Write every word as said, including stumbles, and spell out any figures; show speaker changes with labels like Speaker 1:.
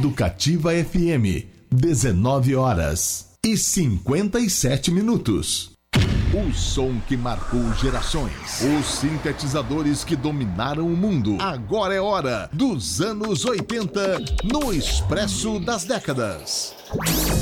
Speaker 1: Educativa F M, dezenove horas e cinquenta e sete minutos. O som que marcou gerações. Os sintetizadores que dominaram o mundo. Agora é hora dos anos oitenta no Expresso das Décadas.